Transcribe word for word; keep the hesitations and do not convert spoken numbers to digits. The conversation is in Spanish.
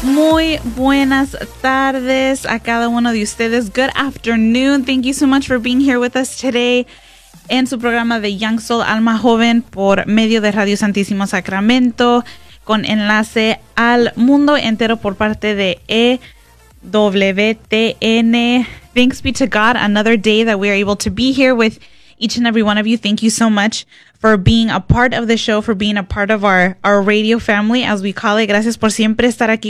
Muy buenas tardes a cada uno de ustedes. Good afternoon. Thank you so much for being here with us today en su programa de Young Soul Alma Joven por medio de Radio Santísimo Sacramento con enlace al mundo entero por parte de E W T N. Thanks be to God, another day that we are able to be here with each and every one of you. Thank you so much for being a part of the show, for being a part of our, our radio family, as we call it. Gracias por siempre estar aquí